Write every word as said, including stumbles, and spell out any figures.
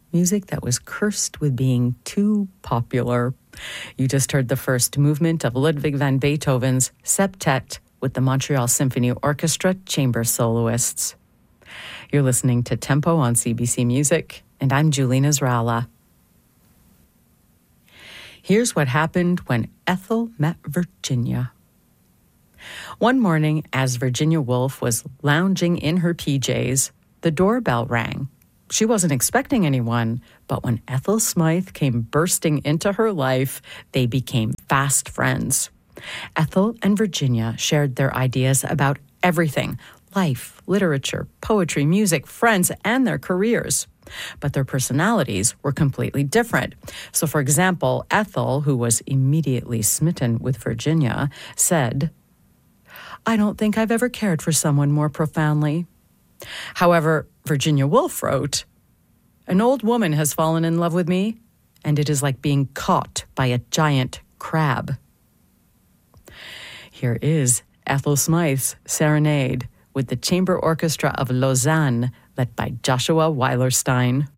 music that was cursed with being too popular. You just heard the first movement of Ludwig van Beethoven's Septet with the Montreal Symphony Orchestra chamber soloists. You're listening to Tempo on C B C Music, and I'm Julie Nasrallah. Here's what happened when Ethel met Virginia. One morning, as Virginia Woolf was lounging in her P Js, the doorbell rang. She wasn't expecting anyone, but when Ethel Smythe came bursting into her life, they became fast friends. Ethel and Virginia shared their ideas about everything: life, literature, poetry, music, friends, and their careers. But their personalities were completely different. So, for example, Ethel, who was immediately smitten with Virginia, said, "I don't think I've ever cared for someone more profoundly." However, Virginia Woolf wrote, "An old woman has fallen in love with me, and it is like being caught by a giant crab." Here is Ethel Smythe's Serenade with the Chamber Orchestra of Lausanne, led by Joshua Weilerstein.